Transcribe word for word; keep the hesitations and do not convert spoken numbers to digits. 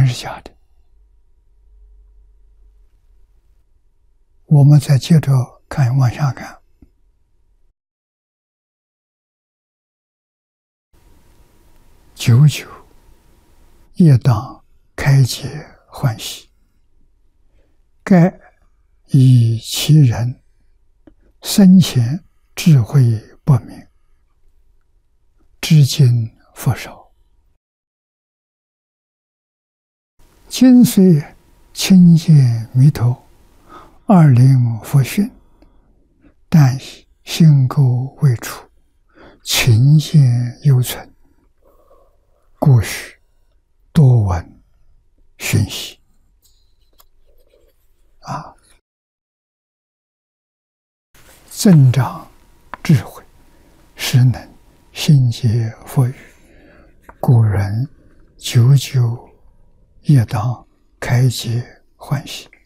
是假的。我们再接着看，往下看。九九业当开解欢喜，盖以其人生前智慧不明，至今佛少。今虽亲见弥陀，二临佛训，但心垢未除，情见犹存，故须多闻熏习。啊，增长智慧，使能心结佛语。古人久久业当开解欢喜。